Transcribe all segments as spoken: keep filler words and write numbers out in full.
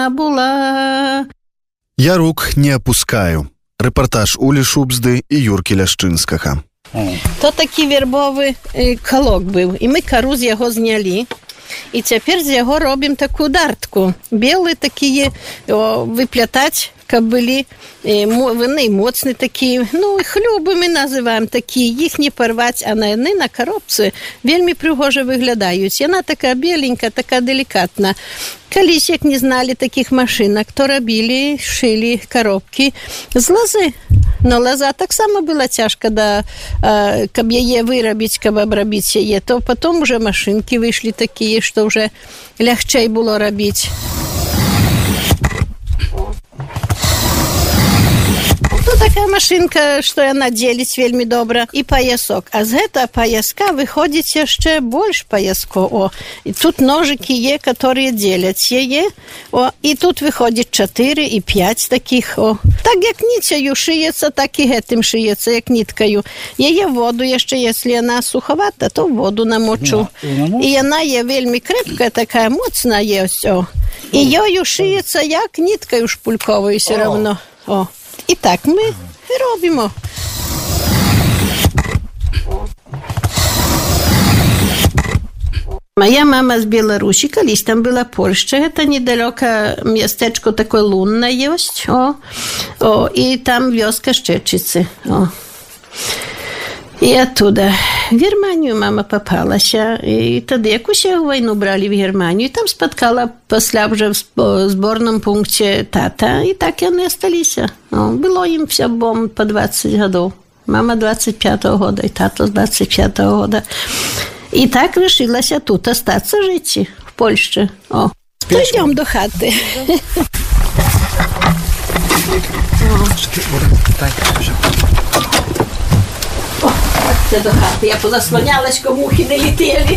була. Я рук не опускаю. Рэпартаж Улі Шубзды і Юркі Ляшчынскага. То такі вербовы калок быў, і мы кару з яго знялі. І цяпер з яго робім такую дартку. Белы такія о, выплятаць, каб былі вины моцны такія. Ну, хлюбы мы называем такія, іх не парваць, а на яны на коробцы вельмі прыгожа выглядаюць. Яна такая беленькая, такая деликатна. Калісь, як не зналі такіх машынак, то рабілі, шылі коробкі з лозы. Но лоза таксама была цяжка, да, каб яе вырабіць, каб абрабіць яе, то потом уже машынкі выйшлі такія, што уже лягчэй было рабіць. Ну, такая машинка, што яна дзеліць вельмі добра. І паясок. А з гэтага паяска выходзіць яшчэ больш паяско. О, і тут ножыкі є, которые дзеляць яе. О, і тут выходзіць чатыры і пяць такіх. О. Так як ніцяю шыецца, так і гэтым шыецца, як ніткаю. Яе воду яшчэ, если яна сухавата, то воду намочу. І яна є вельмі крепкая, такая моцная ёсць. О. І ёю шыецца, як ніткаю шпульковую все равно. О. І так ми робимо. Моя мама з Беларусі, калісь там была Польшча, гэта недалёка мястэчко такое Лунна ёсць, о, о, і там вёска Шчэчыцы, о. І оттуда в Германію мама попалася. І тоді якусь війну брали в Германію. І там споткала після вже в зборному пункті тата. І так вони залишилися. Було їм все бом по двадцять років. Мама двадцять п'ятого року, і тато двадцять п'ятого року. І так вирішилася тут остатися жити, в Польщі. О, прийдемо до хати. Це до хати. Я позаслонялась, кому мухи не летели.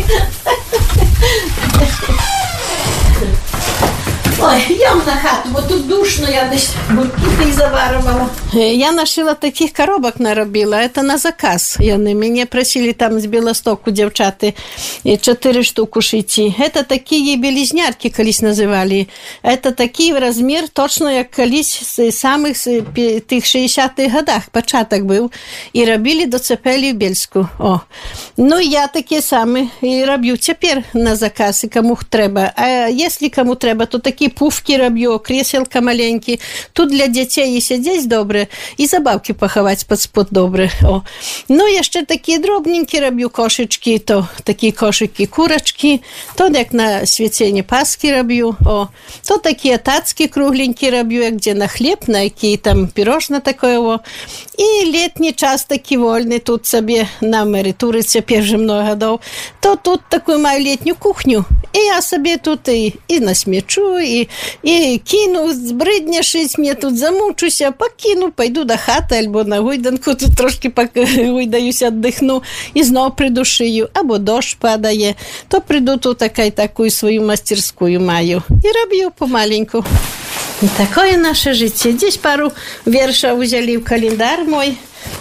Ой, йдемо на хату, бо тут душно, я десь бурки заварувала. Я нашила таких коробок, наробила, это на заказ. Вони мене просили там з Білостоку дівчати чотири штуки шити. Это такі белізнярки колись називали. Это такий розмір, точно як колись з самих тих шістдесятих годах початок був. І робили до цепелі в Бельську. О. Ну, я такі самі і роблю тепер на заказ, і кому треба. А якщо кому треба, то такі пуфки роблю, кріселка маленькі. Тут для дітей і сидять добре, і забавки поховати під спод добре. О. Ну, я ще такі дробненькі роблю кошечки, то такі кошики курочки, то як на свячення Пасхи роблю, о. То такі тацькі кругленькі роблю, як де на хліб, на які там пирожне таке, о. І літній час такий вольний, тут собі на меритурі тепер вже много років, то тут таку маю літню кухню, і я собі тут і, і насмічу, і, і кину, збридня шить, мені тут замучуся, покину, пойду до хати, або на гойданку, тут трошки гойдаюся, віддихну, і знову прийду шию, або дощ падає, то прийду тут така, таку свою мастерську маю, і роблю помаленьку. И такое наше житие. Здесь пару вершев взяли в календарь мой,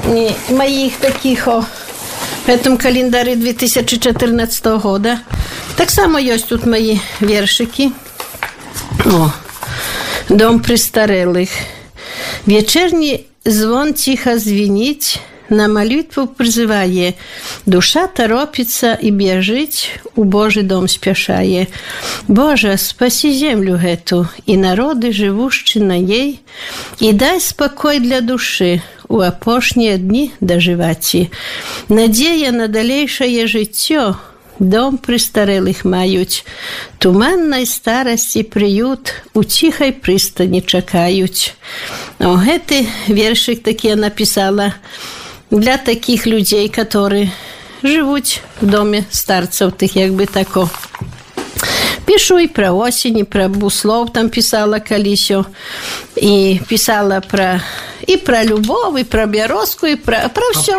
моих таких, о, в этом календаре две тысячи четырнадцатого года. Так само есть тут мои вершики. О, дом престарелых. Вечерний звон тихо звенит, на молитву призывае. Душа торопится и бежит, у Божий дом спешае. Боже, спаси землю эту и народы, живущие на ей, и дай спокой для души у опошние дни доживати. Надея на далейшее життё, дом престарелых мають, туманной старости приют, у тихой пристани чекають. О, гэты вершик таки я написала для таких людей, которые живут в доме старцев, тих якби тако. Пишу и про осень, и про буслов там писала колісьо, и писала про, и про любовь, и про Березку, и про, про все.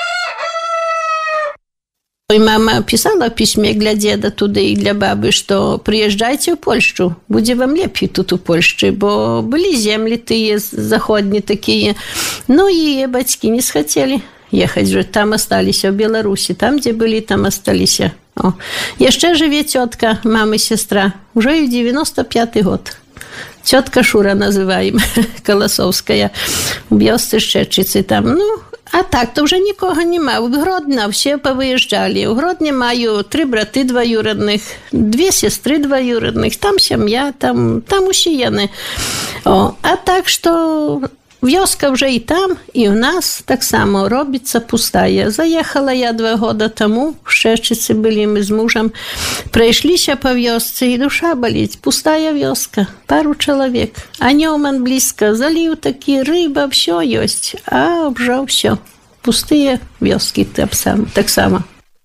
И мама писала в письме для деда туда и для бабы, что приезжайте в Польшу, будет вам лепше тут у Польши, бо были земли тые заходни такие. Ну и батьки не схотели ехать же, там остались в Беларуси, там, где были, там остались. О. Еще живет тетка, мама и сестра, уже и девяносто пятый год. Ciotka Szura називаємо, Колосовська, у вёсцы Szczeczycy там, ну, а так, то вже нікого нема. В Гродно всі повиїжджали. У Гродні маю три брати двоюродних, дві сестри двоюродних, там сім'я, там, там усі яни. О, а так, що вёска вже і там, і у нас так само робиться пустая. Заїхала я два года тому, в Szczeczycy були ми з мужем, прийшлися по вёсці, і душа болить. Пустая вёска, пару чоловік. А ньоман близько, залив такі, риба, все есть, а вже все. Пустые вёски так само.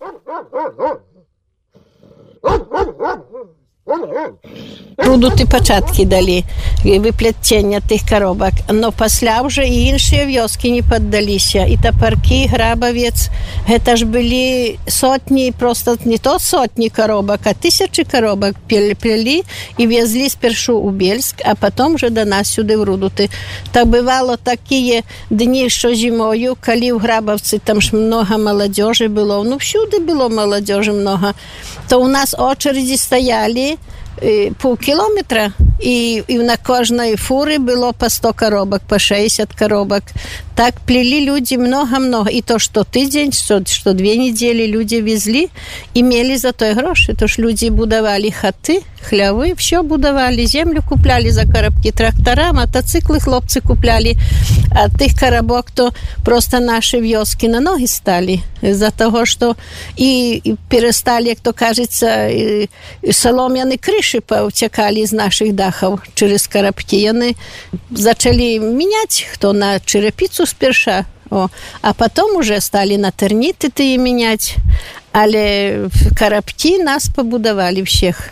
Будуть і початки дали виплетення тих коробок, но після вже і інші вёски не піддалися. І Топорки, Грабовець, це ж були сотні, просто не то сотні коробок, а тисячі коробок плели і везли спершу у Бельськ, а потім вже до нас сюди в Рудути. Так бувало такі дні, що зимою, коли в Грабовці там ж много молодежі було, ну всюди було молодежі много, то у нас очереді стояли пол кілометра, і, і на кожної фури було по сто коробок, по шестьдесят коробок. Так плели люди много-много. І то, що тиждень, що, що дві недели люди везли, і мали за то гроші. То ж люди будували хати, хляви, все будували, землю купляли за коробки, трактора, мотоцикли хлопці купляли. А тих коробок то просто наші вёски на ноги стали. За того, що і, і перестали, як то кажеться, солом'яні криші повтекали з наших дахів через коробки. Вони почали міняти, хто на черепицю сперша, о, а потім уже стали на терніти ті міняти. Але коробки нас побудували всіх.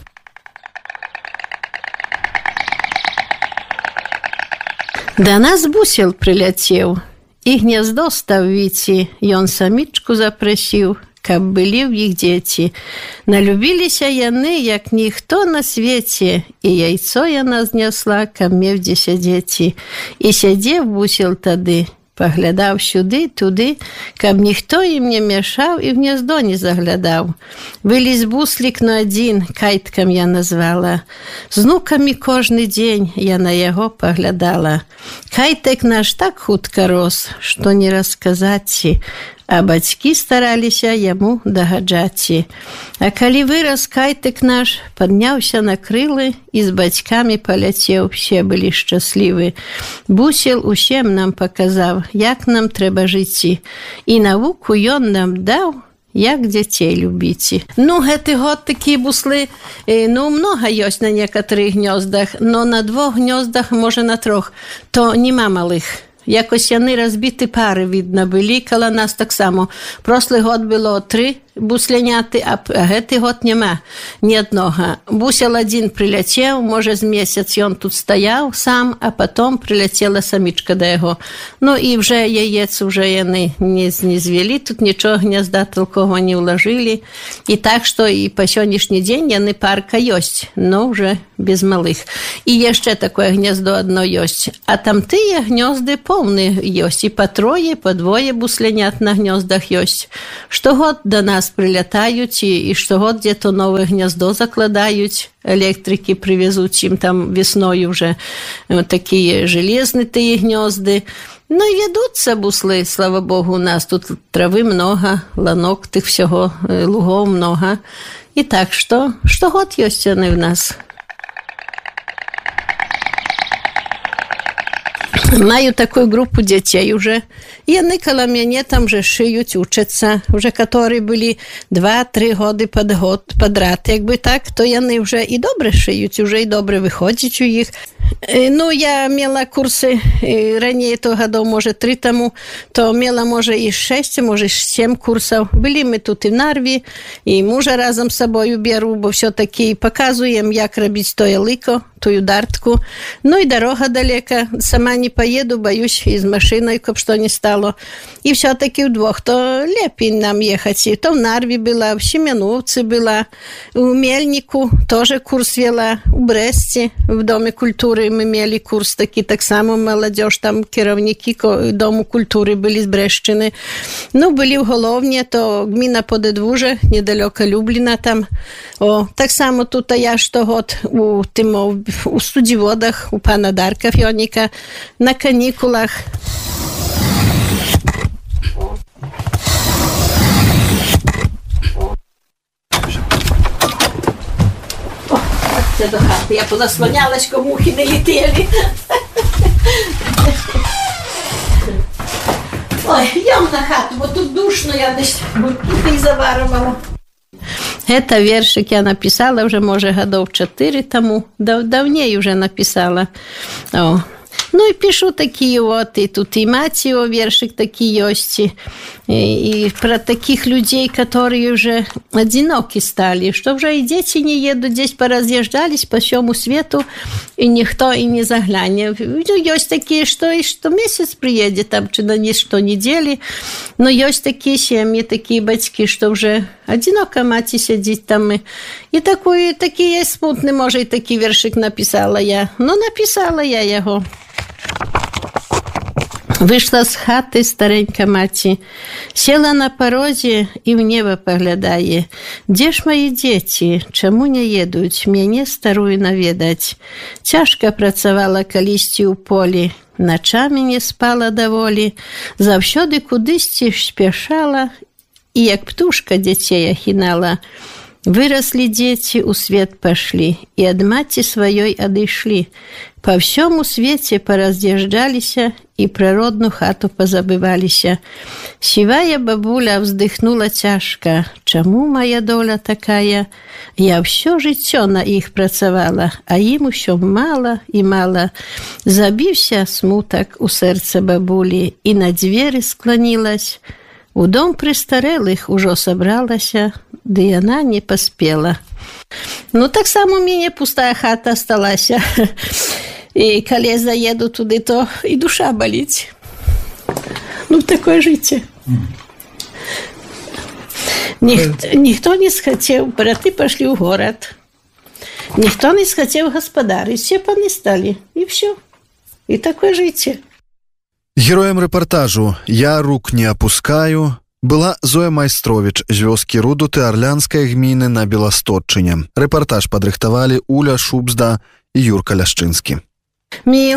До нас бусел прилетів, і гніздо став віці, ён самічку запросив, каб былі в їх дзеці. Налюбіліся яны, як ніхто на свеце, і яйцо яна знесла, каб меў дзе сядзеці. І сядзеў бусел тады, паглядаў сюды, туды, каб ніхто ім не мяшаў і в гнездо не заглядаў. Вылез буслік на адзін, кайткам я назвала. З нукамі кожны дзень я на яго паглядала. Кайтек наш так хутка рос, што не расказаць, а бацькі стараліся яму дагаджаць. А калі вырас кайтек наш, падняўся на крылы і з бацькамі паляцеў, все былі шчаслівы. Бусел усім нам паказаў, як нам трэба жыць, і навуку ён нам даў, як дзяцей любіць. Ну, гэты год такія буслы, ну, много ёсць на некаторых гнёздах, но на двох гнёздах, можа на трох, то нема малых. Якось яны разбіты пары, видно, былі, каля нас так само. Прошлый год было три бусляняты, а гэты год няма ні аднога. Бусел адзін прыляцеў, можа з месяц ён тут стаяў сам, а потом прыляцела самічка да яго. Ну і вже яец уже яны не, не звялі, тут нічого гнязда толкова не ўлажылі. І так, што і па сённяшні дзень яны парка ёсць, но уже без малых. І яшчэ такое гнездо адно ёсць. А там тыя гнёзды поўныя ёсць, і па трое, па двое буслянят на гнёздах ёсць. Штогод да нас прилятаюць, і, і штогод где-то новое гнездо закладаюць, электрики привезуть им там весною уже вот такие железные тые гнезды. Ну и ведутся буслы, слава богу, у нас тут травы много, ланок тых всего, лугов много. И так что, штогод есть они в нас. Маю такую группу детей уже. И они коло меня там же шиють, учатся. Уже которые были два-три года под год, подряд, якби так, то они уже и добре шиють, уже и добре выходят у них. Ну, я мела курсы ранее, то годов, может, три тому, то мела, может, и шесть, может, семь курсов. Были мы тут и в Нарві, и мужа разом с собой беру, бо все-таки показуем, як робить то ялико, тую дартку. Ну, и дорога далека, сама не поеду, боюсь, и с машиной, как что не стало. И все-таки вдвох, то лепей нам ехать. То в Нарві была, в Семеновце была, у Мельнику тоже курс вела, у Бресте, в Доме культуры мы имели курс таки, так само молодежь, там керовники Дому культуры были с Брещины. Ну, были в Головне, то гміна Подедвуже, недалеко Любліна там. О, так само тут, а я что год у Тимо у студзіводах у пана Дарка Фёніка на канікулах. О, це до хати. Я позаслонялась, щоб мухи не летіли. Ой, йдем на хату, бо тут душно, я десь тут і заварювала. Это вершик я написала уже, може, годов чотири тому. Дав, давнее уже написала. О. Ну и пишу такие вот, и тут и мать его вершик такие есть, и, и про таких людей, которые уже одиноки стали, что уже и дети не едут, здесь поразъезжались по всему свету, и никто и не заглянет. Ну, есть такие, что и что месяц приедет, там, что на что недели, но есть такие семьи, такие батьки, что уже одинока мать сидит там, и, и такой, такие смутные, может, и такий вершик написала я, но написала я его. Вийшла з хати старенька маті, сіла на порозі і в небо поглядає. Де ж мої діти, чому не їдуть, мене старую навідать? Тяжко працювала колись у полі, ночами не спала доволі, завсюди кудись спішала, і як птушка дітей охинала. Выросли дети, у свет пошли, и от мати своей одышли. По всему свете поразъезжалися, и про родну хату позабывалися. Сивая бабуля вздыхнула тяжко. Чему моя доля такая? Я все життя на их працевала, а им еще мало и мало. Забився смуток у сердце бабули, и на двери склонилась. У дом престарелых уже собралася, да и она не поспела. Ну, так само у меня пустая хата осталась. И когда я заеду туда, то и душа болит. Ну, такое життя. Ніхто, ніхто не схотів, брати пошли в город. Ніхто не схотів господари, все понестали, и все. И такое життя. Героем рэпартажу «Я рук не опускаю» была Зоя Майстровіч з вёскі Рудуты Арлянскай гміны на Беластотчыне. Рэпартаж падрыхтавалі Уля Шубзда і Юрка Ляшчынскі.